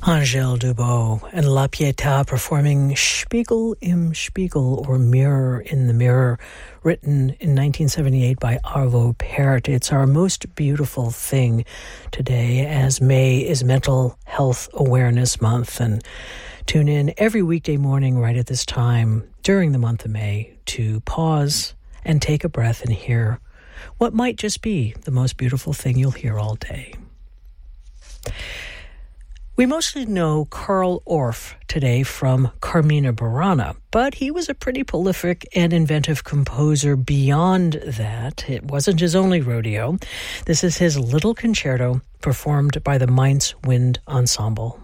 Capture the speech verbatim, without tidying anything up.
Angèle Dubot and La Pietà performing Spiegel im Spiegel, or Mirror in the Mirror, written in nineteen seventy-eight by Arvo Pärt. It's our most beautiful thing today, as May is Mental Health Awareness Month, and tune in every weekday morning right at this time during the month of May to pause and take a breath and hear what might just be the most beautiful thing you'll hear all day. We mostly know Carl Orff today from Carmina Burana, but he was a pretty prolific and inventive composer beyond that. It wasn't his only rodeo. This is his Little Concerto, performed by the Mainz Wind Ensemble.